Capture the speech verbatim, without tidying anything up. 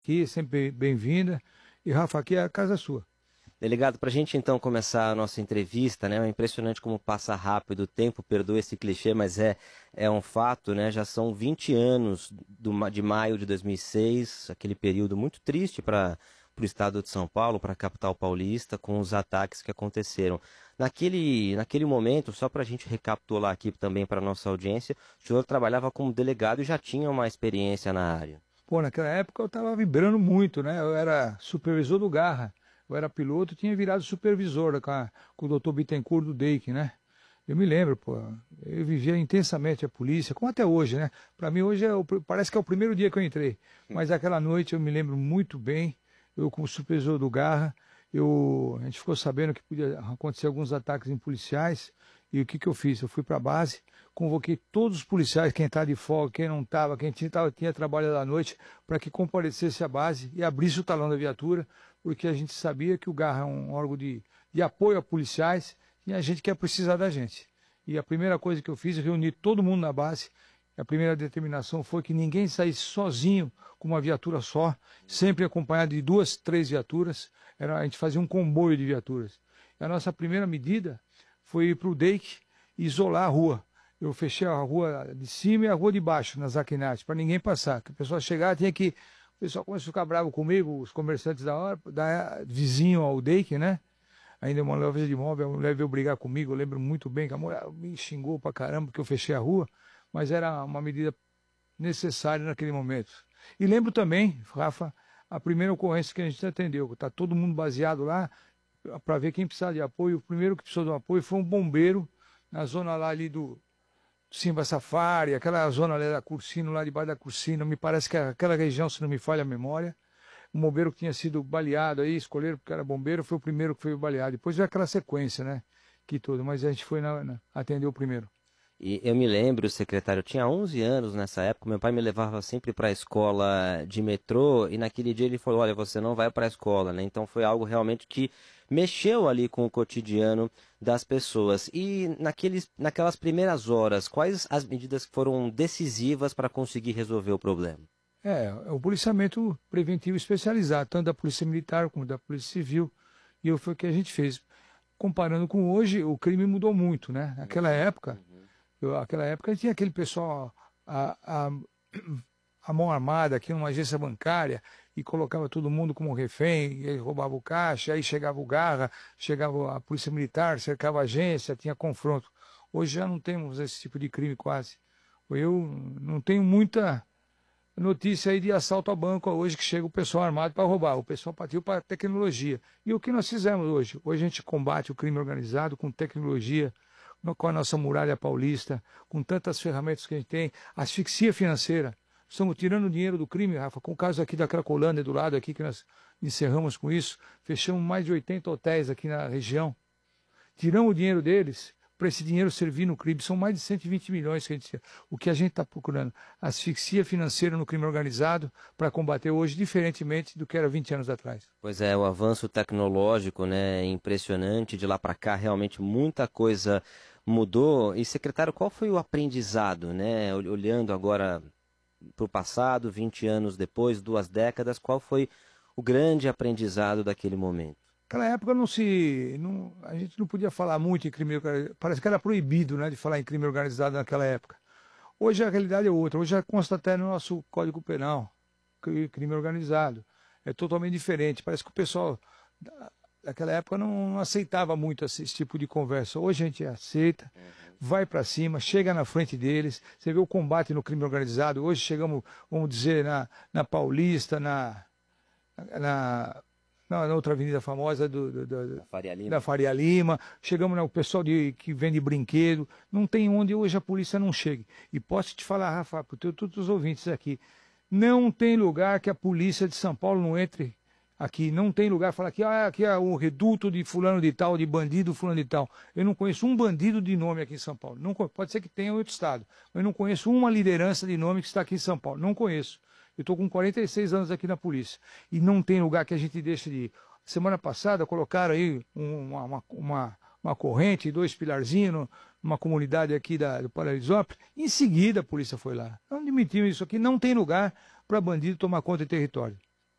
aqui, sempre bem-vinda. E, Rafa, aqui é a casa sua. Delegado, para a gente então começar a nossa entrevista, né? É impressionante como passa rápido o tempo, perdoa esse clichê, mas é, é um fato, né? Já são vinte anos do, de maio de dois mil e seis, aquele período muito triste para o estado de São Paulo, para a capital paulista, com os ataques que aconteceram. Naquele, naquele momento, só para a gente recapitular aqui também para a nossa audiência, o senhor trabalhava como delegado e já tinha uma experiência na área. Pô, naquela época eu estava vibrando muito, né? Eu era supervisor do Garra. Eu era piloto e tinha virado supervisor com, a, com o doutor Bittencourt do D E I C, né? Eu me lembro, pô, eu vivia intensamente a polícia, como até hoje, né? Para mim hoje é o, parece que é o primeiro dia que eu entrei, mas aquela noite eu me lembro muito bem, eu como supervisor do Garra, eu, a gente ficou sabendo que podia acontecer alguns ataques em policiais, e o que que eu fiz? Eu fui para a base, convoquei todos os policiais, quem estava de folga, quem não estava, quem tinha, tava, tinha trabalho à noite, para que comparecesse à base e abrisse o talão da viatura, porque a gente sabia que o Garra é um órgão de, de apoio a policiais e a gente quer precisar da gente. E a primeira coisa que eu fiz é reunir todo mundo na base. A primeira determinação foi que ninguém saísse sozinho com uma viatura só, sempre acompanhado de duas, três viaturas. Era, a gente fazia um comboio de viaturas. E a nossa primeira medida foi ir para o D E I C e isolar a rua. Eu fechei a rua de cima e a rua de baixo, nas Aquinates, para ninguém passar. Que a pessoa chegar tinha que... O pessoal começou a ficar bravo comigo, os comerciantes da hora, da, vizinho ao D E I C, né? Ainda uma loja de imóvel, a mulher veio brigar comigo, eu lembro muito bem que a mulher me xingou pra caramba porque eu fechei a rua, mas era uma medida necessária naquele momento. E lembro também, Rafa, a primeira ocorrência que a gente atendeu, tá todo mundo baseado lá para ver quem precisava de apoio. O primeiro que precisou de um apoio foi um bombeiro na zona lá ali do Simba Safari, aquela zona ali da Cursino, lá debaixo da Cursino, me parece que aquela região, se não me falha a memória, um bombeiro que tinha sido baleado aí, escolheram porque era bombeiro, foi o primeiro que foi baleado. Depois veio aquela sequência, né, que tudo, mas a gente foi na, na, atender o primeiro. E eu me lembro, secretário, eu tinha onze anos nessa época, meu pai me levava sempre para a escola de metrô, e naquele dia ele falou, olha, você não vai para a escola, né? Então foi algo realmente que mexeu ali com o cotidiano das pessoas. E naqueles, naquelas primeiras horas, quais as medidas que foram decisivas para conseguir resolver o problema? É, o policiamento preventivo especializado, tanto da Polícia Militar como da Polícia Civil, e foi o que a gente fez. Comparando com hoje, o crime mudou muito, né? Naquela época... Eu, naquela época tinha aquele pessoal, a, a, a mão armada aqui numa agência bancária e colocava todo mundo como refém, e aí roubava o caixa, aí chegava o Garra, chegava a Polícia Militar, cercava a agência, tinha confronto. Hoje já não temos esse tipo de crime quase. Eu não tenho muita notícia aí de assalto a banco hoje que chega o pessoal armado para roubar. O pessoal partiu para a tecnologia. E o que nós fizemos hoje? Hoje a gente combate o crime organizado com tecnologia, com a nossa muralha paulista, com tantas ferramentas que a gente tem, asfixia financeira. Estamos tirando o dinheiro do crime, Rafa, com o caso aqui da Cracolândia, do lado aqui, que nós encerramos com isso, fechamos mais de oitenta hotéis aqui na região, tiramos o dinheiro deles, para esse dinheiro servir no crime, são mais de cento e vinte milhões que a gente... O que a gente está procurando? Asfixia financeira no crime organizado para combater hoje, diferentemente do que era vinte anos atrás. Pois é, o avanço tecnológico, né, é impressionante, de lá para cá realmente muita coisa mudou. E, secretário, qual foi o aprendizado, né, olhando agora para o passado, vinte anos depois, duas décadas, qual foi o grande aprendizado daquele momento? Naquela época não se, não, a gente não podia falar muito em crime organizado, parece que era proibido, né, de falar em crime organizado naquela época. Hoje a realidade é outra, hoje já consta até no nosso Código Penal, crime organizado. É totalmente diferente, parece que o pessoal daquela época não, não aceitava muito esse, esse tipo de conversa. Hoje a gente aceita, vai para cima, chega na frente deles, você vê o combate no crime organizado. Hoje chegamos, vamos dizer, na, na Paulista, na... na Na, na outra avenida famosa do, do, do, da, Faria Lima. da Faria Lima, chegamos no pessoal de, que vende brinquedo, não tem onde hoje a polícia não chegue. E posso te falar, Rafa, para todos os ouvintes aqui, não tem lugar que a polícia de São Paulo não entre aqui, não tem lugar, falar que ah, aqui é o reduto de fulano de tal, de bandido fulano de tal. Eu não conheço um bandido de nome aqui em São Paulo, não, pode ser que tenha em outro estado, mas eu não conheço uma liderança de nome que está aqui em São Paulo, não conheço. Eu estou com quarenta e seis anos aqui na polícia e não tem lugar que a gente deixe de ir. Semana passada colocaram aí uma, uma, uma, uma corrente, dois pilarzinhos, numa comunidade aqui da, do Paraisópolis. Em seguida a polícia foi lá. Não admitimos isso aqui, não tem lugar para bandido tomar conta do território.